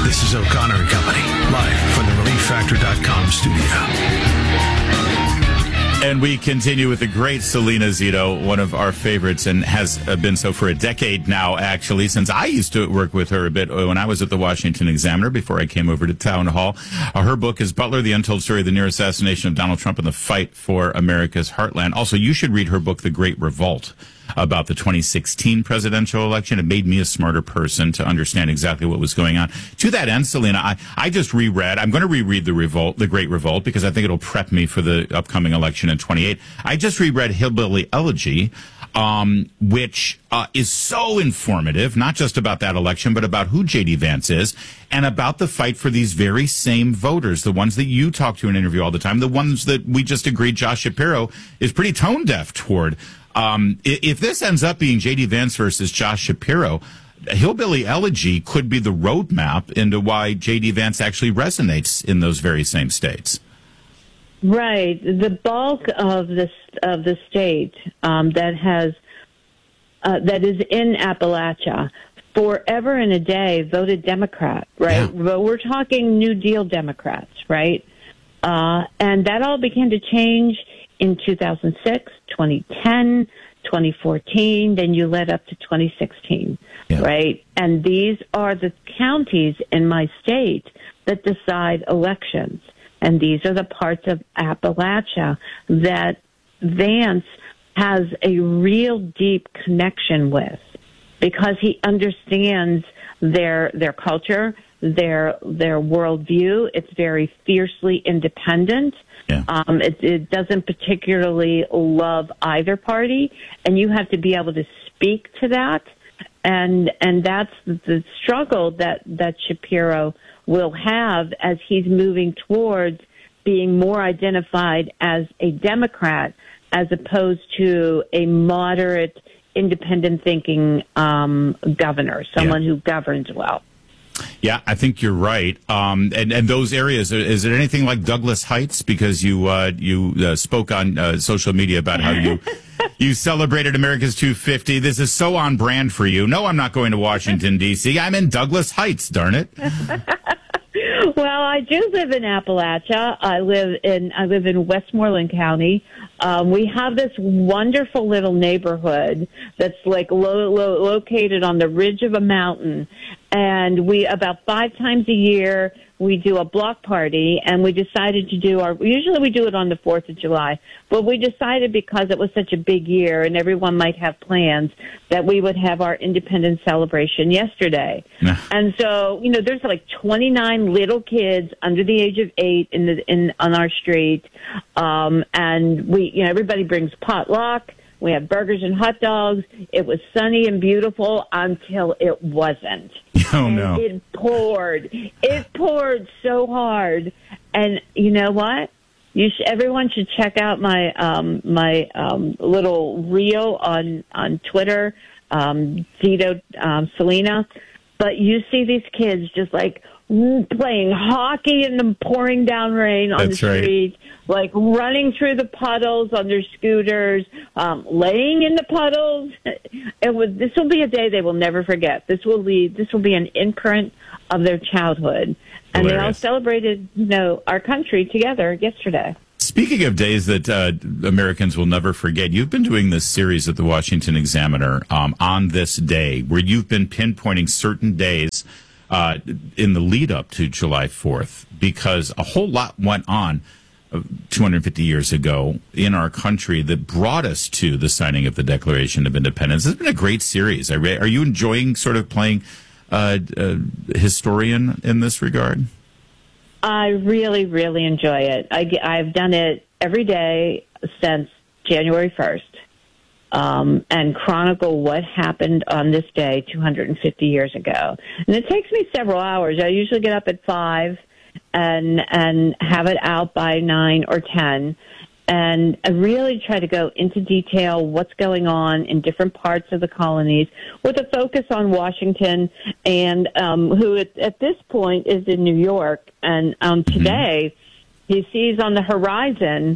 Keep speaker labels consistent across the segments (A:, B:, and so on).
A: This is O'Connor and Company, live from the ReliefFactor.com studio.
B: And we continue with the great Selena Zito, one of our favorites, and has been so for a decade now, actually, since I used to work with her a bit when I was at the Washington Examiner before I came over to Town Hall. Her book is Butler, The Untold Story of the Near Assassination of Donald Trump and the Fight for America's Heartland. Also, you should read her book, The Great Revolt, about the 2016 presidential election. It made me a smarter person to understand exactly what was going on. To that end, Selena, I just reread. I'm going to reread The Great Revolt, because I think it'll prep me for the upcoming election in 28. I just reread Hillbilly Elegy, which is so informative, not just about that election, but about who J.D. Vance is and about the fight for these very same voters, the ones that you talk to and interview all the time, the ones that we just agreed Josh Shapiro is pretty tone deaf toward. If this ends up being J.D. Vance versus Josh Shapiro, Hillbilly Elegy could be the roadmap into why J.D. Vance actually resonates in those very same states.
C: Right. The bulk of the state that is in Appalachia forever and a day voted Democrat, right? Yeah. But we're talking New Deal Democrats, right? And that all began to change in 2006, 2010, 2014, then you led up to 2016, right? And these are the counties in my state that decide elections. And these are the parts of Appalachia that Vance has a real deep connection with, because he understands their culture, their worldview. It's very fiercely independent. Yeah. It doesn't particularly love either party, and you have to be able to speak to that. And that's the struggle that Shapiro will have as he's moving towards being more identified as a Democrat as opposed to a moderate, independent thinking governor, someone who governs well.
B: Yeah, I think you're right. And those areas, is it anything like Douglas Heights? Because you spoke on social media about how you celebrated America's 250. This is so on brand for you. No, I'm not going to Washington, D.C. I'm in Douglas Heights, darn it.
C: Well, I do live in Appalachia. I live in Westmoreland County. We have this wonderful little neighborhood that's like located on the ridge of a mountain. And we, about 5 times a year, we do a block party, and we decided to do usually we do it on the 4th of July, but we decided because it was such a big year and everyone might have plans that we would have our independence celebration yesterday. And so, there's like 29 little kids under the age of 8 on our street. And we, everybody brings potluck. We have burgers and hot dogs. It was sunny and beautiful until it wasn't.
B: Oh, no.
C: It poured. It poured so hard. And you know what? Everyone should check out my little reel on Twitter, Zito Selena. But you see these kids just like playing hockey in the pouring down rain on the street, like running through the puddles on their scooters, laying in the puddles. This will be a day they will never forget. This will be an imprint of their childhood. And Hilarious. They all celebrated, our country together yesterday.
B: Speaking of days that Americans will never forget, you've been doing this series at the Washington Examiner on this day, where you've been pinpointing certain days in the lead up to July 4th, because a whole lot went on 250 years ago in our country that brought us to the signing of the Declaration of Independence. It's been a great series. Are you enjoying sort of playing historian in this regard?
C: I really, really enjoy it. I've done it every day since January 1st. And chronicle what happened on this day 250 years ago. And it takes me several hours. I usually get up at 5 and have it out by 9 or 10. And I really try to go into detail what's going on in different parts of the colonies with a focus on Washington and who at this point is in New York. And today he sees on the horizon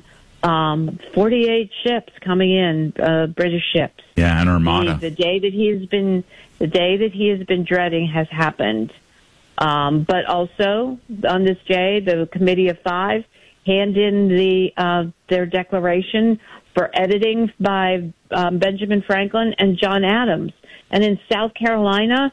C: 48 ships coming in, British ships.
B: Yeah, an armada.
C: The day that he has been dreading has happened. But also on this day, the Committee of Five hand in their declaration for editing by Benjamin Franklin and John Adams. And in South Carolina,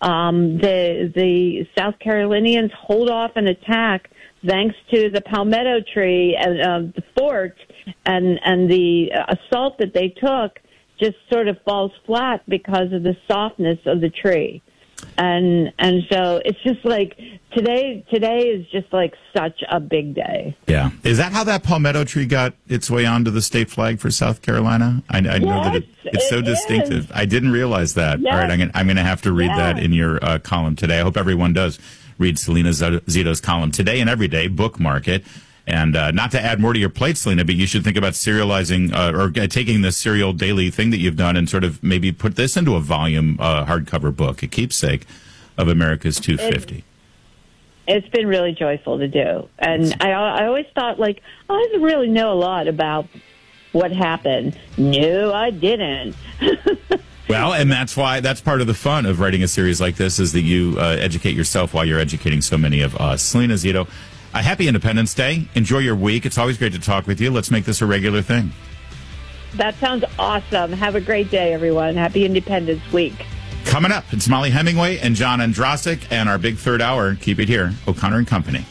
C: the South Carolinians hold off an attack thanks to the palmetto tree and the fort, and the assault that they took just sort of falls flat because of the softness of the tree. And so it's just like today is just like such a big day.
B: Yeah. Is that how that palmetto tree got its way onto the state flag for South Carolina? I know that it's so distinctive. I didn't realize that. Yes. All right, I'm going to have to read that in your column today. I hope everyone does read Selena Zito's column today and every day. Bookmark it. And not to add more to your plate, Selena, but you should think about serializing or taking this serial daily thing that you've done and sort of maybe put this into a volume hardcover book, a keepsake of America's 250.
C: It's been really joyful to do. And I always thought, like, I didn't really know a lot about what happened. No, I didn't.
B: Well, and that's part of the fun of writing a series like this is that you educate yourself while you're educating so many of us. Selena Zito, a happy Independence Day. Enjoy your week. It's always great to talk with you. Let's make this a regular thing.
C: That sounds awesome. Have a great day, everyone. Happy Independence Week.
B: Coming up, it's Molly Hemingway and John Andrasik, and our big third hour. Keep it here, O'Connor and Company.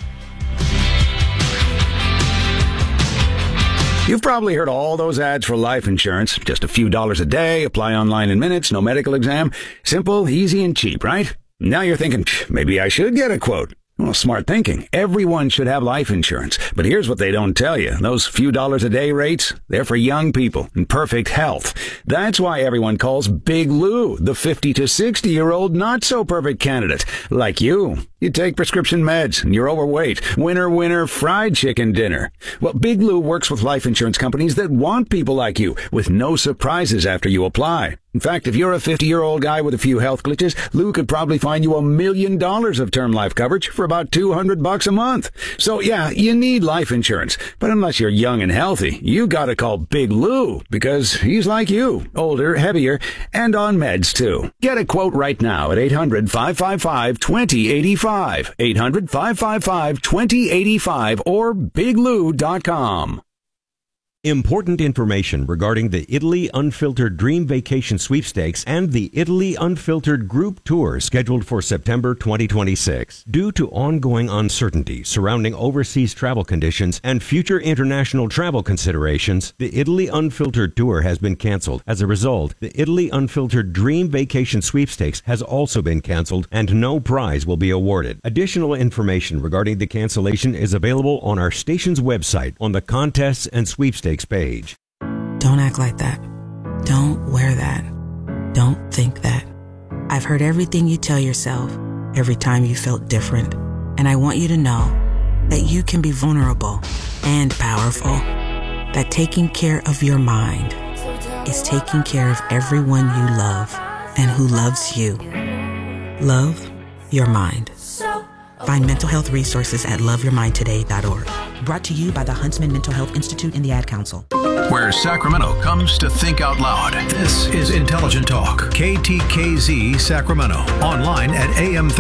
D: You've probably heard all those ads for life insurance. Just a few dollars a day, apply online in minutes, no medical exam. Simple, easy, and cheap, right? Now you're thinking, maybe I should get a quote. Well, smart thinking. Everyone should have life insurance. But here's what they don't tell you. Those few dollars a day rates, they're for young people in perfect health. That's why everyone calls Big Lou the 50 to 60-year-old not-so-perfect candidate. Like you. You take prescription meds and you're overweight. Winner, winner, fried chicken dinner. Well, Big Lou works with life insurance companies that want people like you with no surprises after you apply. In fact, if you're a 50-year-old guy with a few health glitches, Lou could probably find you $1 million of term life coverage for about $200 a month. So yeah, you need life insurance. But unless you're young and healthy, you gotta call Big Lou because he's like you, older, heavier, and on meds too. Get a quote right now at 800-555-2085. 800-555-2085 or biglou.com.
E: Important information regarding the Italy Unfiltered Dream Vacation Sweepstakes and the Italy Unfiltered Group Tour scheduled for September 2026. Due to ongoing uncertainty surrounding overseas travel conditions and future international travel considerations, the Italy Unfiltered Tour has been canceled. As a result, the Italy Unfiltered Dream Vacation Sweepstakes has also been canceled and no prize will be awarded. Additional information regarding the cancellation is available on our station's website on the Contests and Sweepstakes page.
F: Don't act like that. Don't wear that. Don't think that. I've heard everything you tell yourself every time you felt different. And I want you to know that you can be vulnerable and powerful. That taking care of your mind is taking care of everyone you love and who loves you. Love your mind. Find mental health resources at loveyourmindtoday.org. Brought to you by the Huntsman Mental Health Institute and the Ad Council.
A: Where Sacramento comes to think out loud. This is Intelligent Talk, KTKZ Sacramento. Online at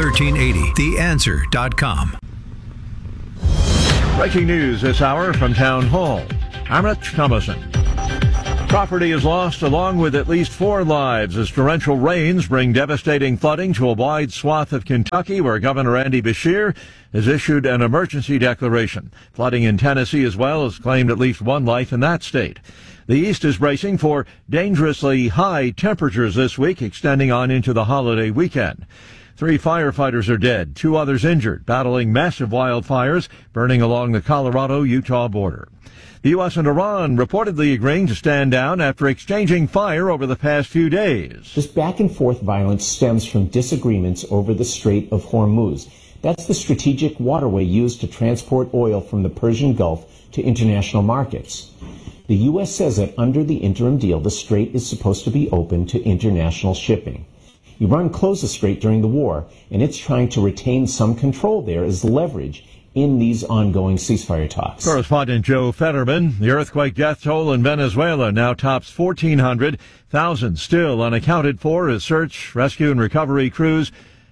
A: AM1380, theanswer.com.
G: Breaking news this hour from Town Hall. I'm Rich Thomason. Property is lost along with at least 4 lives as torrential rains bring devastating flooding to a wide swath of Kentucky where Governor Andy Beshear has issued an emergency declaration. Flooding in Tennessee as well has claimed at least 1 life in that state. The East is bracing for dangerously high temperatures this week, extending on into the holiday weekend. 3 firefighters are dead, 2 others injured, battling massive wildfires burning along the Colorado-Utah border. The U.S. and Iran reportedly agreeing to stand down after exchanging fire over the past few days.
H: This back-and-forth violence stems from disagreements over the Strait of Hormuz. That's the strategic waterway used to transport oil from the Persian Gulf to international markets. The U.S. says that under the interim deal, the strait is supposed to be open to international shipping. Iran closed the strait during the war, and it's trying to retain some control there as leverage in these ongoing ceasefire talks.
G: Correspondent Joe Fetterman. The earthquake death toll in Venezuela now tops 1,400. Thousands still unaccounted for as search, rescue, and recovery crews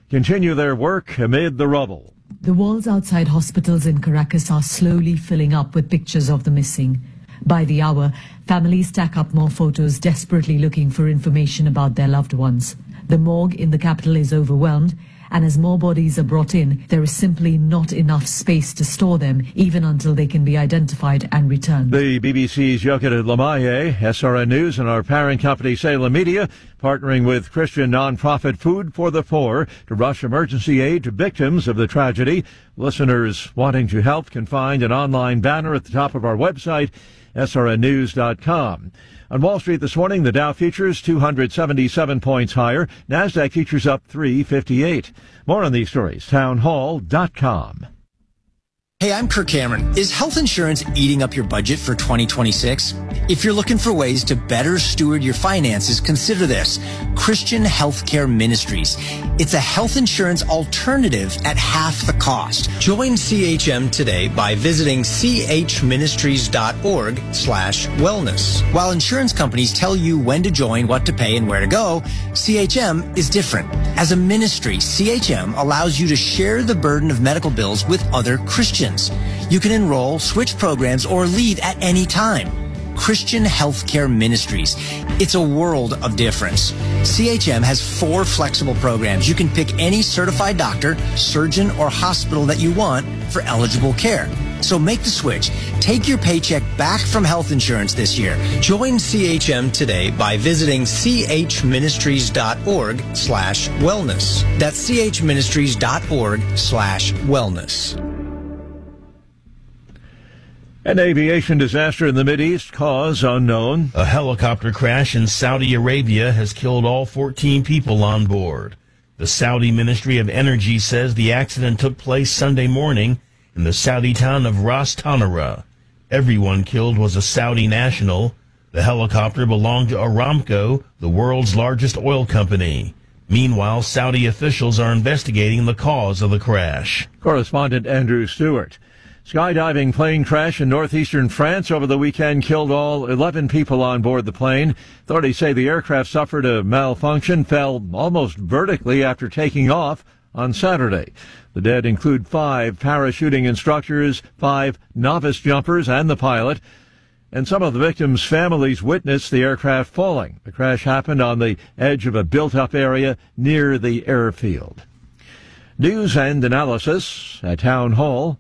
G: continue their work amid the rubble.
I: The walls outside hospitals in Caracas are slowly filling up with pictures of the missing. By the hour, families stack up more photos, desperately looking for information about their loved ones. The morgue in the capital is overwhelmed, and as more bodies are brought in, there is simply not enough space to store them, even until they can be identified and returned.
G: The BBC's Yochid Lamaye, SRN News, and our parent company Salem Media, partnering with Christian nonprofit Food for the Poor to rush emergency aid to victims of the tragedy. Listeners wanting to help can find an online banner at the top of our website, srnnews.com. On Wall Street this morning, the Dow futures 277 points higher. NASDAQ futures up 358. More on these stories, townhall.com.
J: Hey, I'm Kirk Cameron. Is health insurance eating up your budget for 2026? If you're looking for ways to better steward your finances, consider this: Christian Healthcare Ministries. It's a health insurance alternative at half the cost. Join CHM today by visiting chministries.org/wellness. While insurance companies tell you when to join, what to pay, and where to go, CHM is different. As a ministry, CHM allows you to share the burden of medical bills with other Christians. You can enroll, switch programs, or leave at any time. Christian Healthcare Ministries. It's a world of difference. CHM has 4 flexible programs. You can pick any certified doctor, surgeon, or hospital that you want for eligible care. So make the switch. Take your paycheck back from health insurance this year. Join CHM today by visiting chministries.org/wellness. That's chministries.org/wellness.
G: An aviation disaster in the Mideast, cause unknown.
K: A helicopter crash in Saudi Arabia has killed all 14 people on board. The Saudi Ministry of Energy says the accident took place Sunday morning in the Saudi town of Ras Tanura. Everyone killed was a Saudi national. The helicopter belonged to Aramco, the world's largest oil company. Meanwhile, Saudi officials are investigating the cause of the crash.
G: Correspondent Andrew Stewart. Skydiving plane crash in northeastern France over the weekend killed all 11 people on board the plane. Authorities say the aircraft suffered a malfunction, fell almost vertically after taking off on Saturday. The dead include 5 parachuting instructors, 5 novice jumpers, and the pilot. And some of the victims' families witnessed the aircraft falling. The crash happened on the edge of a built-up area near the airfield. News and analysis at townhall.com.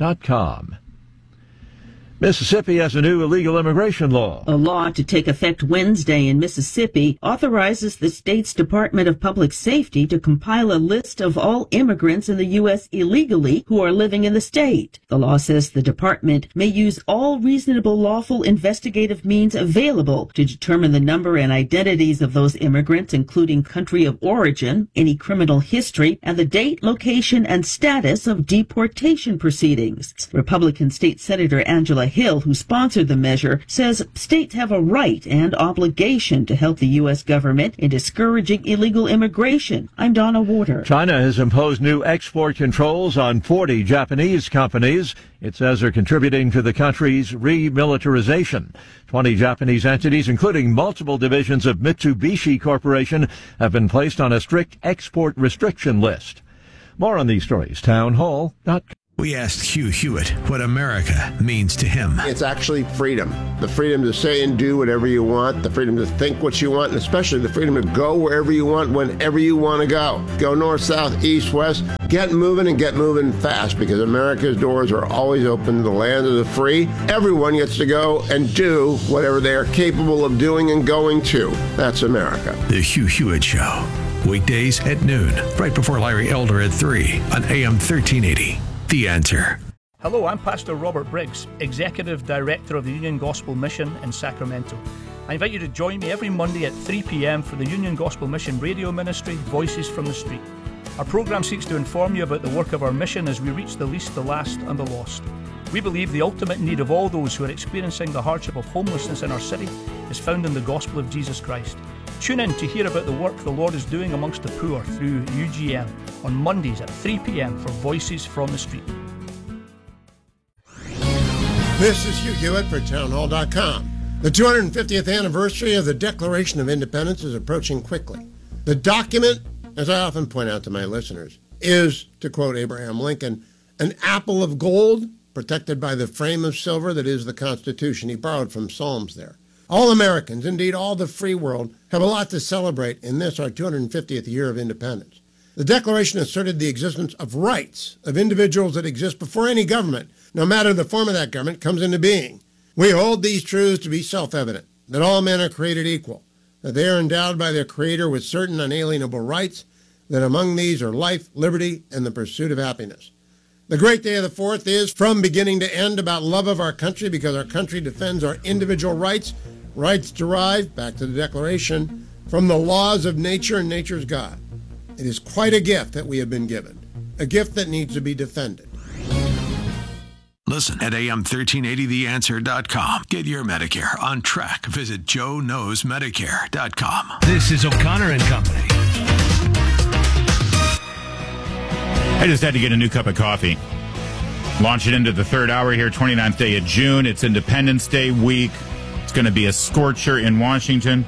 G: Mississippi has a new illegal immigration law.
L: A law to take effect Wednesday in Mississippi authorizes the state's Department of Public Safety to compile a list of all immigrants in the U.S. illegally who are living in the state. The law says the department may use all reasonable lawful investigative means available to determine the number and identities of those immigrants, including country of origin, any criminal history, and the date, location, and status of deportation proceedings. Republican State Senator Angela Hill, who sponsored the measure, says states have a right and obligation to help the U.S. government in discouraging illegal immigration. I'm Donna Warder.
G: China has imposed new export controls on 40 Japanese companies it says are contributing to the country's remilitarization. 20 Japanese entities, including multiple divisions of Mitsubishi Corporation, have been placed on a strict export restriction list. More on these stories, townhall.com.
A: We asked Hugh Hewitt what America means to him.
M: It's actually freedom. The freedom to say and do whatever you want, the freedom to think what you want, and especially the freedom to go wherever you want, whenever you want to go. Go north, south, east, west. Get moving and get moving fast, because America's doors are always open to the land of the free. Everyone gets to go and do whatever they are capable of doing and going to. That's America.
A: The Hugh Hewitt Show. Weekdays at noon, right before Larry Elder at 3 on AM 1380. The Answer.
N: Hello, I'm Pastor Robert Briggs, Executive Director of the Union Gospel Mission in Sacramento. I invite you to join me every Monday at 3 p.m. for the Union Gospel Mission radio ministry, Voices from the Street. Our program seeks to inform you about the work of our mission as we reach the least, the last, and the lost. We believe the ultimate need of all those who are experiencing the hardship of homelessness in our city is found in the gospel of Jesus Christ. Tune in to hear about the work the Lord is doing amongst the poor through UGM on Mondays at 3 p.m. for Voices from the Street.
O: This is Hugh Hewitt for townhall.com. The 250th anniversary of the Declaration of Independence is approaching quickly. The document as I often point out to my listeners, is, to quote Abraham Lincoln, an apple of gold protected by the frame of silver that is the Constitution. He borrowed from Psalms there. All Americans, indeed all the free world, have a lot to celebrate in this, our 250th year of independence. The Declaration asserted the existence of rights of individuals that exist before any government, no matter the form of that government, comes into being. We hold these truths to be self-evident, that all men are created equal, that they are endowed by their Creator with certain unalienable rights, that among these are life, liberty, and the pursuit of happiness. The great day of the 4th is, from beginning to end, about love of our country, because our country defends our individual rights, rights derived, back to the Declaration, from the laws of nature and nature's God. It is quite a gift that we have been given, a gift that needs to be defended.
A: Listen at am1380theanswer.com. Get your Medicare on track. Visit joeknowsmedicare.com.
P: This is O'Connor and Company.
B: I just had to get a new cup of coffee. Launch it into the third hour here, 29th day of June. It's Independence Day week. It's going to be a scorcher in Washington.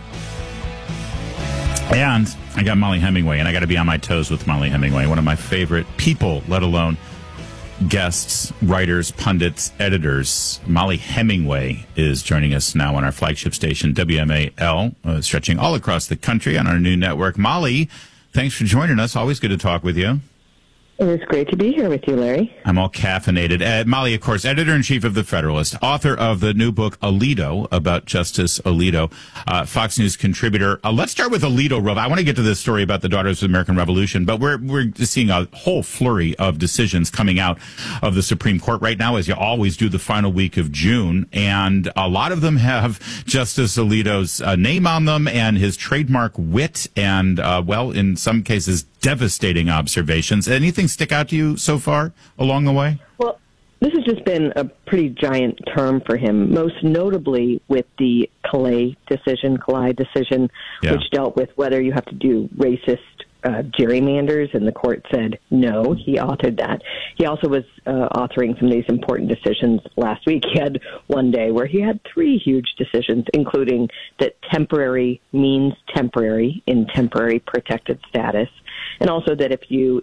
B: And I got Mollie Hemingway, and I got to be on my toes with Mollie Hemingway, one of my favorite people, let alone guests, writers, pundits, editors. Mollie Hemingway is joining us now on our flagship station, WMAL, stretching all across the country on our new network. Mollie, thanks for joining us. Always good to talk with you.
Q: It was great to be here with you, Larry.
B: I'm all caffeinated. Mollie, of course, editor-in-chief of The Federalist, author of the new book, Alito, about Justice Alito, Fox News contributor. Let's start with Alito, Rob. I want to get to this story about the Daughters of the American Revolution, but we're seeing a whole flurry of decisions coming out of the Supreme Court right now, as you always do the final week of June, and a lot of them have Justice Alito's name on them and his trademark wit and, well, in some cases, devastating observations. Anything stick out to you so far along the way?
Q: Well, this has just been a pretty giant term for him, most notably with the Colley decision, which dealt with whether you have to do racist gerrymanders, and the court said no. He authored that. He also was authoring some of these important decisions last week. He had one day where he had 3 huge decisions, including that temporary means temporary in temporary protected status, and also that if you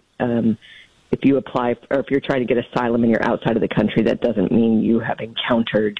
Q: apply, or if you're trying to get asylum and you're outside of the country, that doesn't mean you have entered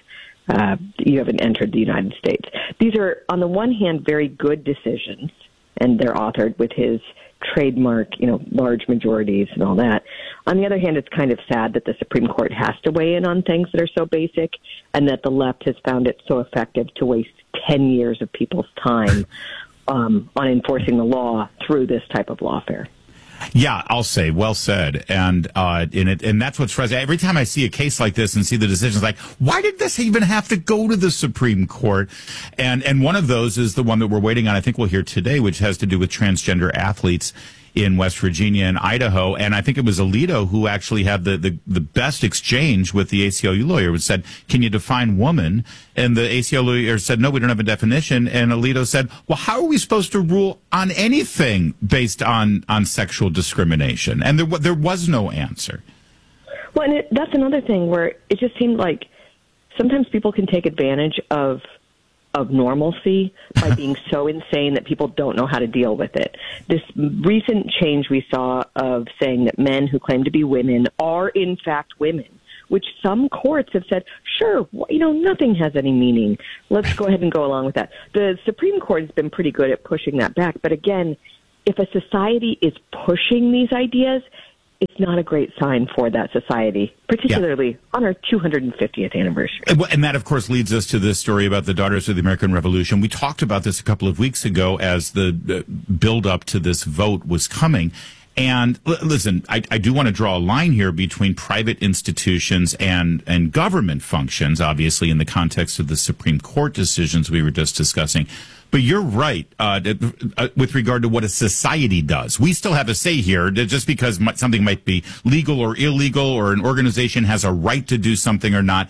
Q: the United States. These are, on the one hand, very good decisions, and they're authored with his trademark, large majorities and all that. On the other hand, it's kind of sad that the Supreme Court has to weigh in on things that are so basic, and that the left has found it so effective to waste 10 years of people's time on enforcing the law through this type of lawfare.
B: Yeah, I'll say, well said. And that's what's frustrating. Every time I see a case like this and see the decisions, like, why did this even have to go to the Supreme Court? And one of those is the one that we're waiting on, I think we'll hear today, which has to do with transgender athletes in West Virginia and Idaho. And I think it was Alito who actually had the best exchange with the ACLU lawyer, who said, can you define woman? And the ACLU lawyer said, no, we don't have a definition. And Alito said, well, how are we supposed to rule on anything based on sexual discrimination? And there was no answer.
Q: Well, and that's another thing where it just seemed like sometimes people can take advantage of normalcy by being so insane that people don't know how to deal with it. This recent change we saw of saying that men who claim to be women are in fact women, which some courts have said, sure, nothing has any meaning. Let's go ahead and go along with that. The Supreme Court has been pretty good at pushing that back. But again, if a society is pushing these ideas, it's not a great sign for that society, particularly on our 250th anniversary.
B: And that, of course, leads us to this story about the Daughters of the American Revolution. We talked about this a couple of weeks ago as the build-up to this vote was coming. And listen, I do want to draw a line here between private institutions and government functions, obviously, in the context of the Supreme Court decisions we were just discussing. But you're right with regard to what a society does. We still have a say here. Just because something might be legal or illegal, or an organization has a right to do something or not,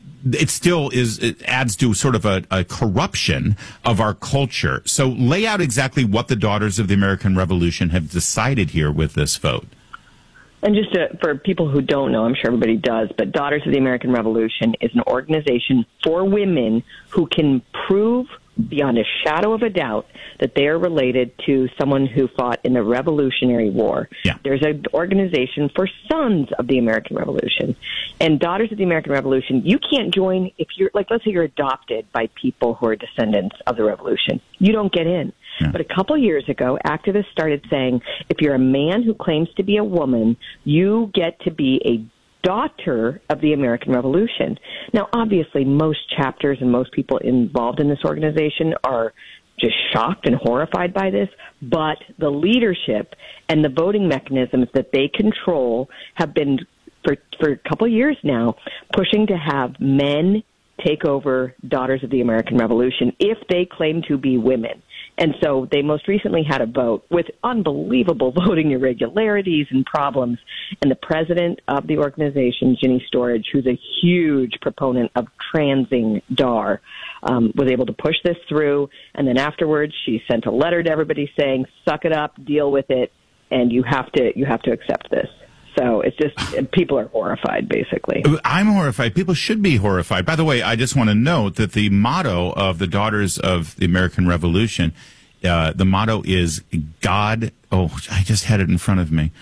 B: it adds to sort of a corruption of our culture. So lay out exactly what the Daughters of the American Revolution have decided here with this vote.
Q: And just for people who don't know, I'm sure everybody does, but Daughters of the American Revolution is an organization for women who can prove beyond a shadow of a doubt that they are related to someone who fought in the Revolutionary War.
B: Yeah.
Q: There's an organization for Sons of the American Revolution and Daughters of the American Revolution. You can't join if you're, like, let's say you're adopted by people who are descendants of the Revolution. You don't get in. Yeah. But a couple years ago, activists started saying, if you're a man who claims to be a woman, you get to be a daughter of the American Revolution. Now, obviously, most chapters and most people involved in this organization are just shocked and horrified by this, but the leadership and the voting mechanisms that they control have been, for a couple of years now, pushing to have men take over Daughters of the American Revolution if they claim to be women. And so they most recently had a vote with unbelievable voting irregularities and problems. And the president of the organization, Ginny Storage, who's a huge proponent of transing DAR, was able to push this through. And then afterwards, she sent a letter to everybody saying, suck it up, deal with it, and you have to accept this. So it's just, people are horrified, basically.
B: I'm horrified. People should be horrified. By the way, I just want to note that the motto of the Daughters of the American Revolution, the motto is God. Oh, I just had it in front of me.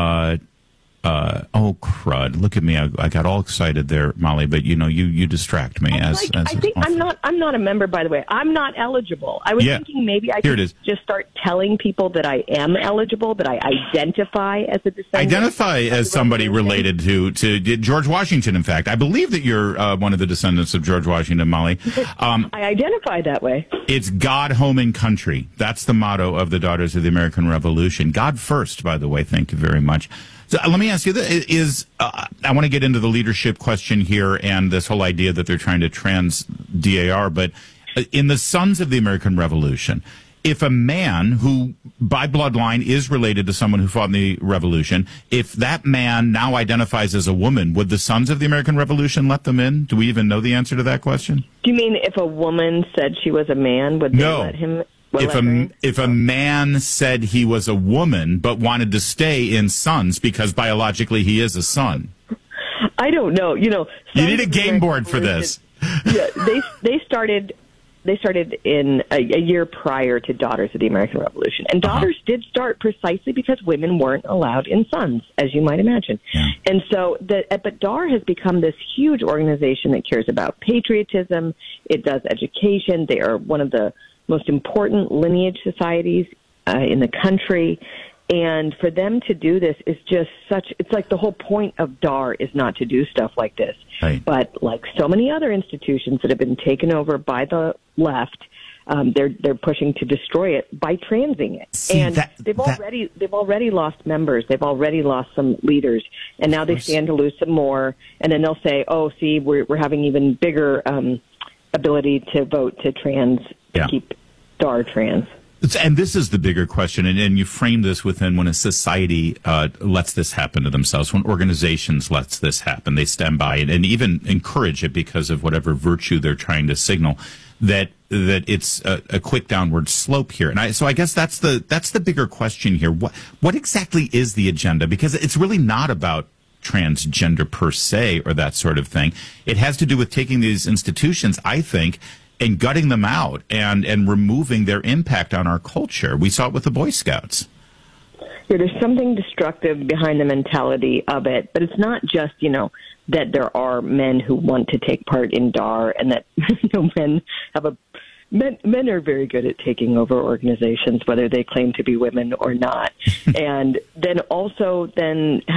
B: Oh, crud. Look at me. I got all excited there, Molly, but you distract me.
Q: I think I'm not a member, by the way. I'm not eligible. I was thinking maybe I could just start telling people that I am eligible, that I identify as a descendant.
B: Identify as somebody related to George Washington, in fact. I believe that you're one of the descendants of George Washington, Molly.
Q: I identify that way.
B: It's God, home, and country. That's the motto of the Daughters of the American Revolution. God first, by the way. Thank you very much. So let me ask you this, I want to get into the leadership question here and this whole idea that they're trying to trans DAR, but in the Sons of the American Revolution, if a man who by bloodline is related to someone who fought in the Revolution, if that man now identifies as a woman, would the Sons of the American Revolution let them in? Do we even know the answer to that question?
Q: Do you mean if a woman said she was a man, would they let him?
B: If a man said he was a woman but wanted to stay in Sons because biologically he is a son,
Q: I don't know. You
B: need a game board for this.
Q: Yeah, they started in a year prior to Daughters of the American Revolution, and Daughters did start precisely because women weren't allowed in Sons, as you might imagine. Yeah. And so, but DAR has become this huge organization that cares about patriotism. It does education. They are one of the most important lineage societies in the country. And for them to do this is just it's like the whole point of DAR is not to do stuff like this.
B: Right.
Q: But like so many other institutions that have been taken over by the left, they're pushing to destroy it by transing it. They've already lost members. They've already lost some leaders. And now they stand to lose some more. And then they'll say, oh, see, we're having even bigger ability to vote to keep DAR trans.
B: And this is the bigger question, and you frame this within when a society lets this happen to themselves, when organizations lets this happen, they stand by it and even encourage it because of whatever virtue they're trying to signal, that it's a quick downward slope here. And so I guess that's the bigger question here. What exactly is the agenda? Because it's really not about transgender per se or that sort of thing. It has to do with taking these institutions, I think, and gutting them out and removing their impact on our culture. We saw it with the Boy Scouts.
Q: Yeah, there's something destructive behind the mentality of it, but it's not just, that there are men who want to take part in DAR and that men are very good at taking over organizations, whether they claim to be women or not. And then also